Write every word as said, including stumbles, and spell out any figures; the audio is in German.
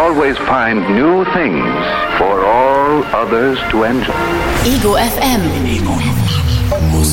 always find new things for all others to enjoy. Ego F M. Ego.